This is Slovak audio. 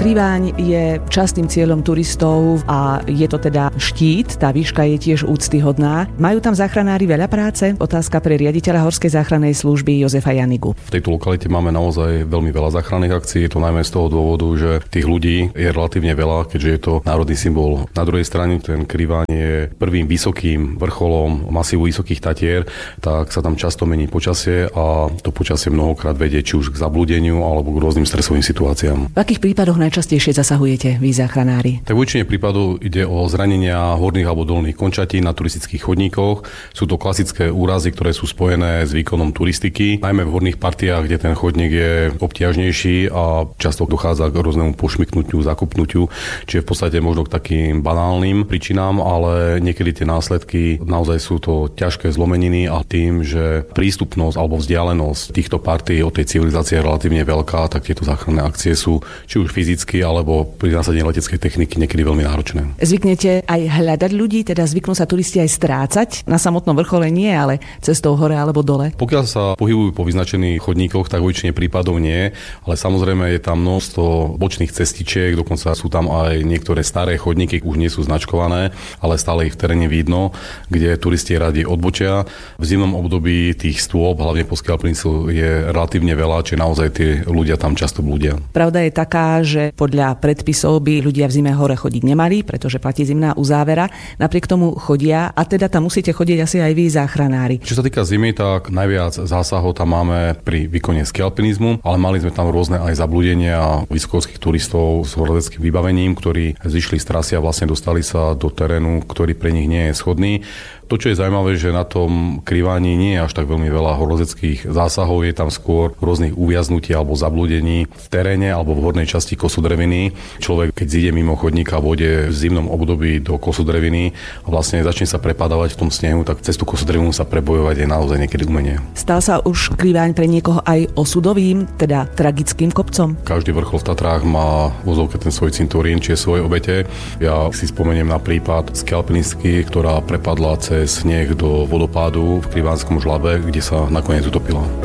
Kriváň je častým cieľom turistov a je to teda štít, tá výška je tiež úctyhodná. Majú tam záchranári veľa práce? Otázka pre riaditeľa Horskej záchrannej služby Jozefa Janigu. V tejto lokalite máme naozaj veľmi veľa záchranných akcií, je to najmä z toho dôvodu, že tých ľudí je relatívne veľa, keďže je to národný symbol. Na druhej strane ten Kriváň je prvým vysokým vrcholom masívu Vysokých Tatier, tak sa tam často mení počasie a to počasie mnohokrát vedie či už k zablúdeniu alebo k rôznym stresovým situáciám. V akých prípadoch najčastejšie zasahujete vy záchranári? Tak v väčšine prípadov ide o zranenia horných alebo dolných končatín na turistických chodníkoch. Sú to klasické úrazy, ktoré sú spojené s výkonom turistiky, najmä v horných partiách, kde ten chodník je obťažnejší a často dochádza k rôznemu pošmyknutiu, zakopnutiu, čiže v podstate možno k takým banálnym príčinám, ale niekedy tie následky naozaj sú to ťažké zlomeniny a tým, že prístupnosť alebo vzdialenosť týchto partí od tej civilizácie je relatívne veľká, tak tieto záchranné akcie sú či už fyzicky alebo pri nasadení leteckej techniky niekedy veľmi náročné. Zvyknete aj hľadať ľudí, teda zvyknú sa turisti aj strácať? Na samotnom vrchole nie, ale cestou hore alebo dole? Pokiaľ sa pohybujú po vyznačených chodníkoch, tak vo väčšine prípadov nie, ale samozrejme je tam množstvo bočných cestičiek, dokonca sú tam aj niektoré staré chodníky, už nie sú značkované, ale stále ich v teréne vidno, kde turisti radi odbočia. V zimnom období tých stôp, hlavne po Skialpenicu, je relatívne veľa, čiže naozaj tí ľudia tam často blúdia. Pravda je taká, že podľa predpisov by ľudia v zime hore chodiť nemali, pretože platí zimná uzávera. Napriek tomu chodia a teda tam musíte chodiť asi aj vy záchranári. Čo sa týka zimy, tak najviac zásahov tam máme pri výkone skialpinizmu, ale mali sme tam rôzne aj zablúdenia vysokohorských turistov s horolezeckým vybavením, ktorí zišli z trasy a vlastne dostali sa do terénu, ktorý pre nich nie je schodný. To, čo je zaujímavé, že na tom Kriváni nie je až tak veľmi veľa horolezeckých zásahov, je tam skôr rôznych uviaznutí alebo zablúdení v teréne alebo v hornej časti kosodreviny. Človek, keď zíde mimo chodníka v vode v zimnom období do kosodreviny a vlastne začne sa prepadávať v tom snehu, tak cez tú kosodrevinu sa prebojovať je naozaj niekedy umenie. Stal sa už Kriváň pre niekoho aj osudovým, teda tragickým kopcom? Každý vrchol v Tatrách má vozovke ten svoj cinturín, či svoje obete. Ja si spomeniem na prípad Skialpenicky, ktorá prepadla cez sneh do vodopádu v Krivánskom žlabe, kde sa nakoniec utopila.